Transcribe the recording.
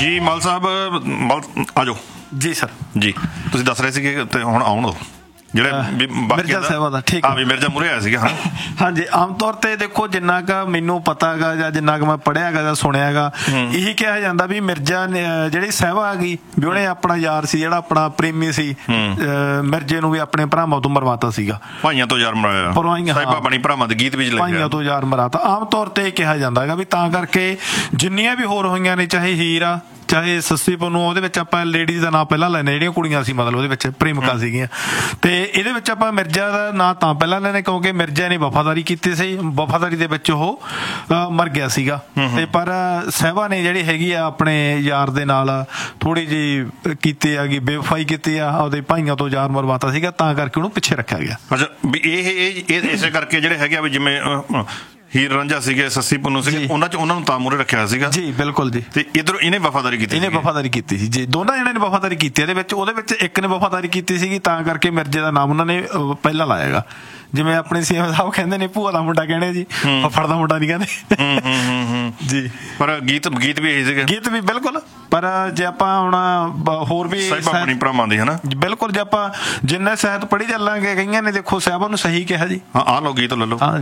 ਜੀ ਮਲ ਸਾਹਿਬ ਆ ਜਾਓ ਜੀ ਸਰ। ਜੀ ਤੁਸੀਂ ਦੱਸ ਰਹੇ ਸੀਗੇ ਤੇ ਹੁਣ ਆਉਣ ਦੋ ਜਿਹੜੇ ਮਿਰਜ਼ਾ ਸਾਹਿਬਾਂ ਦਾ। ਠੀਕ ਹਾਂ ਵੀ ਮਿਰਜ਼ਾ ਮੂਹਰੇ ਆਇਆ ਸੀਗਾ। ਹਾਂਜੀ, ਆਮ ਤੌਰ ਤੇ ਦੇਖੋ ਜਿੰਨਾ ਕੁ ਮੈਨੂੰ ਪਤਾ ਹੈਗਾ ਜਾਂ ਜਿੰਨਾ ਕੁ ਮੈਂ ਪੜ੍ਹਿਆ ਹੈਗਾ ਜਾਂ ਸੁਣਿਆ ਹੈਗਾ, ਇਹੀ ਕਿਹਾ ਜਾਂਦਾ ਵੀ ਮਿਰਜ਼ਾ ਨੇ ਜਿਹੜੀ ਸਾਹਿਬਾ ਹੈਗੀ ਵੀ ਉਹਨੇ ਆਪਣਾ ਯਾਰ ਸੀ ਜਿਹੜਾ ਆਪਣਾ ਪ੍ਰੇਮੀ ਸੀ ਮਿਰਜ਼ੇ ਨੂੰ ਵੀ ਆਪਣੇ ਭਰਾਵਾਂ ਤੋਂ ਮਰਵਾਤਾ ਸੀਗਾ। ਭਾਈਆਂ ਤੋਂ ਯਾਰ ਮਰਾਇਆ, ਸਾਹਿਬਾ ਬਣੀ ਭਰਾਵਾਂ ਦੇ ਗੀਤ ਵਿੱਚ ਭਾਈਆਂ ਤੋਂ ਯਾਰ ਮਰਾਤਾ ਆਮ ਤੌਰ ਤੇ ਕਿਹਾ ਜਾਂਦਾ ਹੈਗਾ ਵੀ ਤਾਂ ਕਰਕੇ ਜਿੰਨੀਆਂ ਵੀ ਹੋਰ ਹੋਈਆਂ ਨੇ, ਚਾਹੇ ਹੀਰ ਆ ਚਾਹੇ ਸੱਸੀ ਪੁੰਨੂ, ਉਹਦੇ ਵਿੱਚ ਆਪਾਂ ਲੇਡੀਜ਼ ਦਾ ਨਾਂ ਪਹਿਲਾਂ ਲੈਂਦੇ, ਜਿਹੜੀਆਂ ਕੁੜੀਆਂ ਸੀ ਮਤਲਬ ਉਹਦੇ ਵਿੱਚ ਪ੍ਰੇਮਿਕਾ ਸੀਗੀਆਂ, ਤੇ ਇਹਦੇ ਵਿੱਚ ਆਪਾਂ ਮਿਰਜ਼ਾ ਦਾ ਨਾਂ ਤਾਂ ਪਹਿਲਾਂ ਲੈਂਦੇ ਕਿਉਂਕਿ ਮਿਰਜ਼ਾ ਨੇ ਵਫਾਦਾਰੀ ਕੀਤੀ ਸੀ, ਵਫਾਦਾਰੀ ਦੇ ਵਿੱਚ ਉਹ ਮਰ ਗਿਆ ਸੀਗਾ। ਤੇ ਪਰ ਸਾਹਿਬਾ ਨੇ ਜਿਹੜੀ ਹੈਗੀ ਆ ਆਪਣੇ ਯਾਰ ਦੇ ਨਾਲ ਥੋੜੀ ਜਿਹੀ ਕੀਤੀ ਹੈਗੀ, ਬੇਵਫਾਈ ਕੀਤੀ ਆ, ਉਹਦੇ ਭਾਈਆਂ ਤੋਂ ਯਾਰ ਮਰਵਾਤਾ ਸੀਗਾ, ਤਾਂ ਕਰਕੇ ਉਹਨੂੰ ਪਿੱਛੇ ਰੱਖਿਆ ਗਿਆ। ਅੱਛਾ, ਵੀ ਇਹ ਇਸੇ ਕਰਕੇ ਜਿਹੜੇ ਹੈਗੇ ਆ ਵੀ ਜਿਵੇਂ ਹੀਰ ਰਾਂਝਾ ਸੀਗੇ, ਸੱਸੀ ਪੁੰਨੂ ਸੀਗੇ, ਉਹਨਾਂ ਨੂੰ ਤਾਂ ਮੂਹਰੇ ਰੱਖਿਆ ਸੀਗਾ ਜੀ। ਬਿਲਕੁਲ ਜੀ। ਤੇ ਇੱਧਰੋਂ ਇਹਨੇ ਵਫਾਦਾਰੀ ਕੀਤੀ, ਇਹਨੇ ਵਫਾਦਾਰੀ ਕੀਤੀ ਸੀ ਜੀ। ਦੋਨਾਂ ਜਣਿਆਂ ਨੇ ਵਫਾਦਾਰੀ ਕੀਤੀ ਇਹਦੇ ਵਿੱਚ। ਉਹਦੇ ਵਿੱਚ ਇੱਕ ਨੇ ਵਫਾਦਾਰੀ ਕੀਤੀ ਸੀਗੀ, ਤਾਂ ਕਰਕੇ ਮਿਰਜ਼ੇ ਦਾ ਨਾਮ ਉਹਨਾਂ ਨੇ ਪਹਿਲਾਂ ਲਾਇਆਗਾ। ਜਿਵੇਂ ਆਪਣੇ ਸੀਐਮ ਸਾਹਿਬ ਕਹਿੰਦੇ ਨੇ ਭੂਆ ਦਾ ਮੁੰਡਾ ਕਹਿੰਦੇ ਜੀ, ਫੱਫੜ ਦਾ ਮੁੰਡਾ ਨਹੀਂ ਕਹਿੰਦੇ ਜੀ। ਪਰ ਗੀਤ ਵੀ ਇਹੀ ਸੀਗੇ, ਗੀਤ ਵੀ ਬਿਲਕੁਲ। ਪਰ ਜੇ ਆਪਾਂ ਹੁਣ ਹੋਰ ਵੀ ਆਪਣੀ ਭਰਾਵਾਂ ਦੀ ਹਨਾ, ਬਿਲਕੁਲ ਜੇ ਆਪਾਂ ਜਿੰਨਾ ਸਾਹਿਤ ਪੜ੍ਹੀ ਚੱਲਾਂਗੇ, ਕਈਆਂ ਨੇ ਦੇਖੋ ਸਾਹਿਬਾਂ ਨੂੰ ਸਹੀ ਕਿਹਾ ਜੀ। ਹਾਂ, ਆਹ ਲਓ ਗੀਤ ਲੈ ਲਓ।